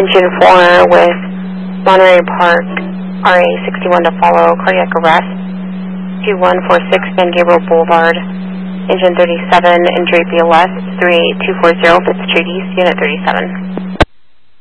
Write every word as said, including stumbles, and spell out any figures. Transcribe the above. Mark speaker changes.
Speaker 1: Engine four with Monterey Park, R A sixty-one to follow, cardiac arrest, two one four six San Gabriel Boulevard, engine thirty-seven, injury B L S, three eight two four zero, Fitzgerald East, unit thirty-seven.